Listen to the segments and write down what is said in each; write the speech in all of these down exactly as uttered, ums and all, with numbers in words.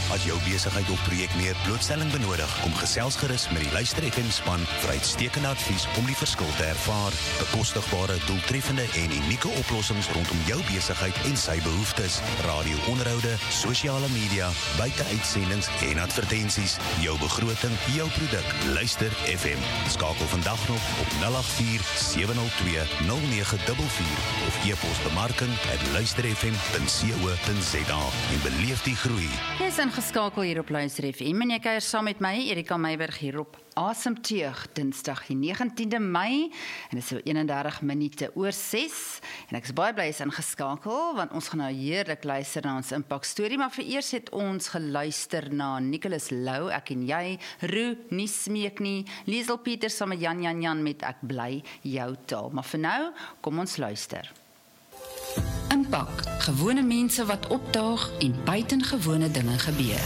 As jou besigheid of projek meer blootstelling benodig, kom gesels gerus met die Luister F M span vir uitstekende advies om die verskil te ervaar. Bekostigbare, doeltreffende en unieke oplossings rondom jou besigheid en sy behoeftes. Radio-onderhoude, sosiale media, buite-uitsendings en advertensies. Jou begroting, jou produk. Luister F M. Skakel vandag nog op nul agt vier sewe nul twee nul nege vier vier of e-pos bemarking at luister f m punt co punt z a en beleef die groei. Jy is ingeskakel hier op Luister F M en jy kuier saam met my, Erika Meiberg, hier op Asemteug, Dinsdag die negentiende Mei en dit is so eenendertig minute oor ses en ek is baie bly is ingeskakel want ons gaan nou heerlik luister na ons impact storie, maar vir eers het ons geluister na Nicholas Lou, Ek en Jy, Roo, Nie Smeek Nie, Liesel Pieters saam met Jan Jan Jan met Ek Bly Jou Taal, maar vir nou, kom ons luister. Impak, gewone mense wat opdaag en buitengewone dinge gebeur.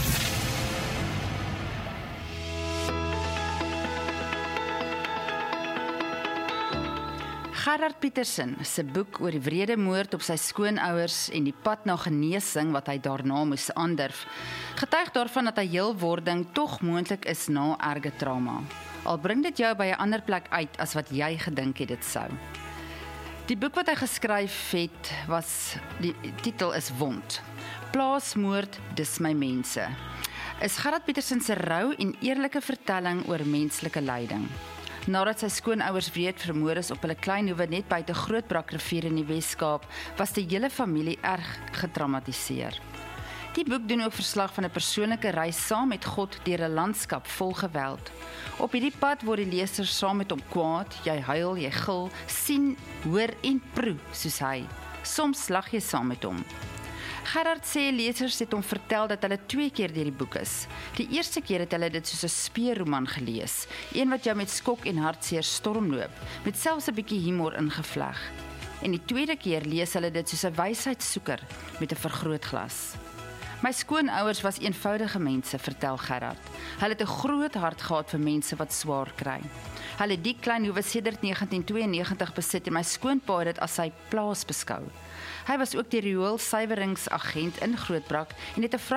Gerard Petersen se boek oor die wrede moord op sy skoonouers en die pad na genesing wat hy daarna moes aandurf, getuig daarvan dat hy heelwording tog moontlik is na erge trauma. Al bring dit jou by 'n ander plek uit as wat jy gedink het dit sou. Die boek wat hy geskryf het, was, die titel is Wond. Plaasmoord, dis my mense. Is Gerard Petersen se rou en eerlike vertelling oor menslike lyding. Nadat sy skoonouers wreed vermoor is op hulle klein hoewe net buite Grootbrakrivier in die Wes-Kaap, was die hele familie erg getraumatiseer. Die boek doen ook verslag van 'n persoonlike reis saam met God deur 'n landskap vol geweld. Op hierdie pad word die leser saam met hom kwaad, jy huil, jy gil, sien, hoor en proe soos hy. Soms lag jy saam met hom. Gerard sê lesers het hom vertel dat hulle twee keer deur die boek is. Die eerste keer het hulle dit soos 'n speurroman gelees, een wat jou met skok en hartseer stormloop, met selfs 'n bietjie humor ingevleg. En die tweede keer lees hulle dit soos 'n wysheidsoeker met 'n vergrootglas. My skoonouers was eenvoudige mense, vertel Gerard. Hulle het 'n groot hart gehad vir mense wat swaar kry. Hulle het die klein hoewe sedert negentien tweeënnegentig besit en my skoonpa het dit as sy plaas beskou. Hy was ook die rioolsuiweringsagent in Grootbrak en het 'n